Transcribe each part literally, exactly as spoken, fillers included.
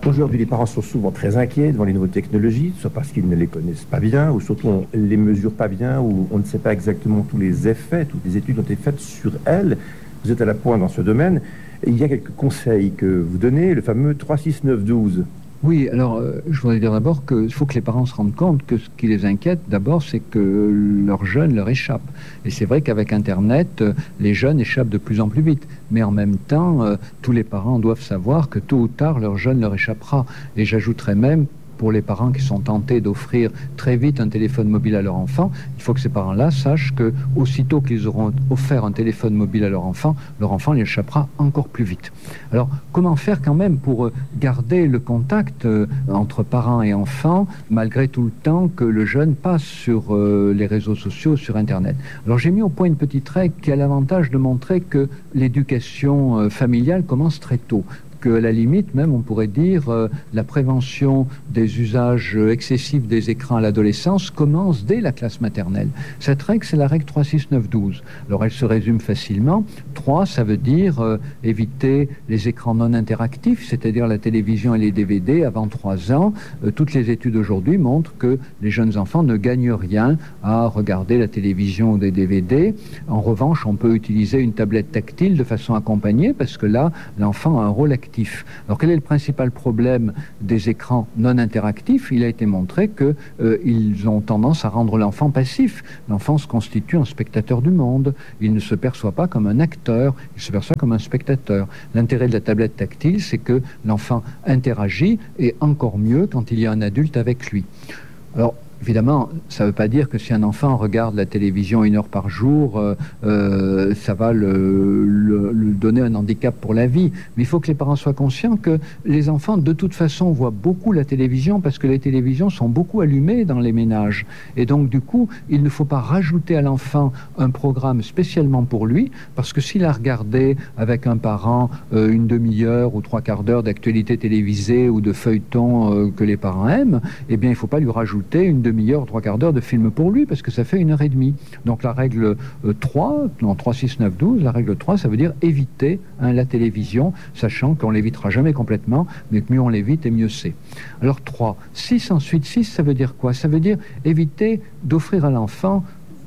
Aujourd'hui, les parents sont souvent très inquiets devant les nouvelles technologies, soit parce qu'ils ne les connaissent pas bien, ou surtout on ne les mesure pas bien, ou on ne sait pas exactement tous les effets, toutes les études ont été faites sur elles. Vous êtes à la pointe dans ce domaine. Et il y a quelques conseils que vous donnez, le fameux trois six neuf douze. Oui, alors euh, je voudrais dire d'abord qu'il faut que les parents se rendent compte que ce qui les inquiète d'abord, c'est que leurs jeunes leur échappent. Et c'est vrai qu'avec Internet, euh, les jeunes échappent de plus en plus vite. Mais en même temps, euh, tous les parents doivent savoir que tôt ou tard, leur jeune leur échappera. Et j'ajouterais même, pour les parents qui sont tentés d'offrir très vite un téléphone mobile à leur enfant, il faut que ces parents-là sachent que aussitôt qu'ils auront offert un téléphone mobile à leur enfant, leur enfant y échappera encore plus vite. Alors, comment faire quand même pour garder le contact euh, entre parents et enfants, malgré tout le temps que le jeune passe sur euh, les réseaux sociaux, sur Internet? Alors, j'ai mis au point une petite règle qui a l'avantage de montrer que l'éducation euh, familiale commence très tôt. À la limite, même, on pourrait dire, euh, la prévention des usages excessifs des écrans à l'adolescence commence dès la classe maternelle. Cette règle, c'est la règle trois six neuf douze. Alors, elle se résume facilement. trois, ça veut dire euh, éviter les écrans non interactifs, c'est-à-dire la télévision et les D V D avant trois ans. Euh, toutes les études aujourd'hui montrent que les jeunes enfants ne gagnent rien à regarder la télévision ou des D V D. En revanche, on peut utiliser une tablette tactile de façon accompagnée, parce que là, l'enfant a un rôle actif. Alors, quel est le principal problème des écrans non interactifs? Il a été montré qu'ils euh, ont tendance à rendre l'enfant passif. L'enfant se constitue un spectateur du monde. Il ne se perçoit pas comme un acteur, il se perçoit comme un spectateur. L'intérêt de la tablette tactile, c'est que l'enfant interagit, et encore mieux quand il y a un adulte avec lui. Alors, évidemment, ça ne veut pas dire que si un enfant regarde la télévision une heure par jour, euh, euh, ça va le, le, le donner un handicap pour la vie. Mais il faut que les parents soient conscients que les enfants, de toute façon, voient beaucoup la télévision, parce que les télévisions sont beaucoup allumées dans les ménages. Et donc, du coup, il ne faut pas rajouter à l'enfant un programme spécialement pour lui, parce que s'il a regardé avec un parent euh, une demi-heure ou trois quarts d'heure d'actualité télévisée ou de feuilleton euh, que les parents aiment, eh bien, il ne faut pas lui rajouter une demi-heure, trois quarts d'heure de film pour lui, parce que ça fait une heure et demie. Donc la règle euh, trois, en trois six neuf douze, la règle trois, ça veut dire éviter hein, la télévision, sachant qu'on l'évitera jamais complètement, mais que mieux on l'évite et mieux c'est. Alors trois. six ensuite, six, ça veut dire quoi? Ça veut dire éviter d'offrir à l'enfant,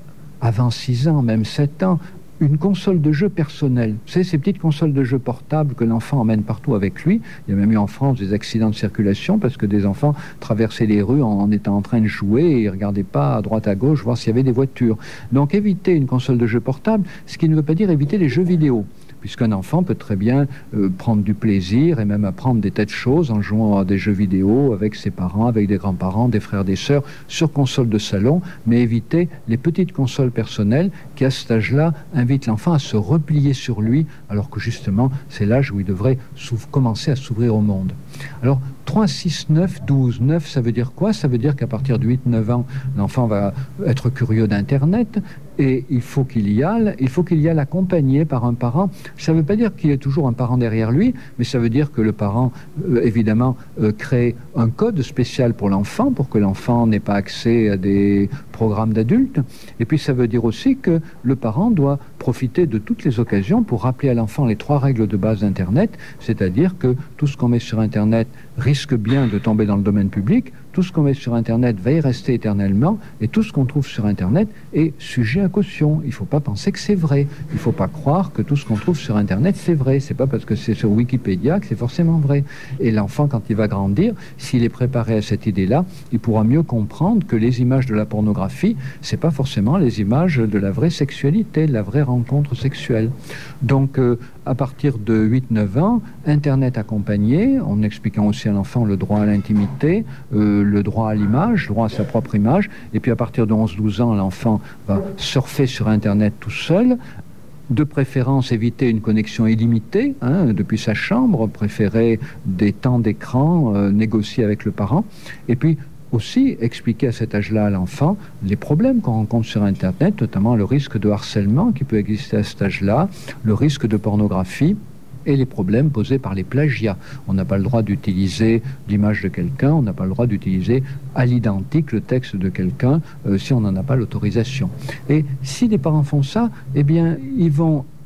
avant six ans, même sept ans, une console de jeu personnelle. Vous savez, ces petites consoles de jeu portables que l'enfant emmène partout avec lui. Il y a même eu en France des accidents de circulation parce que des enfants traversaient les rues en, en étant en train de jouer et ils ne regardaient pas à droite à gauche voir s'il y avait des voitures. Donc éviter une console de jeu portable, ce qui ne veut pas dire éviter les jeux vidéo, puisqu'un enfant peut très bien euh, prendre du plaisir et même apprendre des tas de choses en jouant à des jeux vidéo avec ses parents, avec des grands-parents, des frères, des sœurs, sur console de salon, mais éviter les petites consoles personnelles qui, à cet âge-là, invitent l'enfant à se replier sur lui, alors que justement, c'est l'âge où il devrait commencer à s'ouvrir au monde. Alors, trois, six, neuf, douze. neuf, ça veut dire quoi? Ça veut dire qu'à partir de huit neuf ans, l'enfant va être curieux d'Internet, et il faut qu'il y aille, il faut qu'il y aille accompagné par un parent. Ça ne veut pas dire qu'il y ait toujours un parent derrière lui, mais ça veut dire que le parent, euh, évidemment, euh, crée un code spécial pour l'enfant, pour que l'enfant n'ait pas accès à des programmes d'adultes. Et puis ça veut dire aussi que le parent doit profiter de toutes les occasions pour rappeler à l'enfant les trois règles de base d'Internet, c'est-à-dire que tout ce qu'on met sur Internet risque bien de tomber dans le domaine public, tout ce qu'on met sur Internet va y rester éternellement, et tout ce qu'on trouve sur Internet est sujet à caution. Il ne faut pas penser que c'est vrai. Il ne faut pas croire que tout ce qu'on trouve sur Internet, c'est vrai. C'est pas parce que c'est sur Wikipédia que c'est forcément vrai. Et l'enfant, quand il va grandir, s'il est préparé à cette idée-là, il pourra mieux comprendre que les images de la pornographie, c'est pas forcément les images de la vraie sexualité, de la vraie rencontre sexuelle. Donc, euh, à partir de huit neuf ans, Internet accompagné, en expliquant aussi à l'enfant le droit à l'intimité, euh, le droit à l'image, le droit à sa propre image, et puis à partir de onze douze ans, l'enfant va surfer sur Internet tout seul, de préférence éviter une connexion illimitée hein, depuis sa chambre, préférer des temps d'écran, euh, négocier avec le parent, et puis aussi expliquer à cet âge-là à l'enfant les problèmes qu'on rencontre sur Internet, notamment le risque de harcèlement qui peut exister à cet âge-là, le risque de pornographie et les problèmes posés par les plagiats. On n'a pas le droit d'utiliser l'image de quelqu'un, on n'a pas le droit d'utiliser à l'identique le texte de quelqu'un euh, si on n'en a pas l'autorisation. Et si les parents font ça, eh bien, ils vont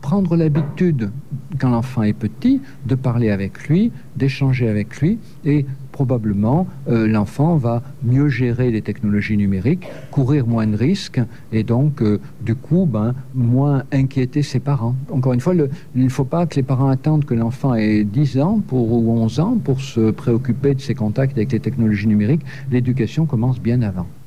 prendre l'habitude, quand l'enfant est petit, de parler avec lui, d'échanger avec lui, et probablement euh, l'enfant va mieux gérer les technologies numériques, courir moins de risques, et donc euh, du coup ben, moins inquiéter ses parents. Encore une fois, le, il ne faut pas que les parents attendent que l'enfant ait dix ans pour, ou onze ans pour se préoccuper de ses contacts avec les technologies numériques. L'éducation commence bien avant.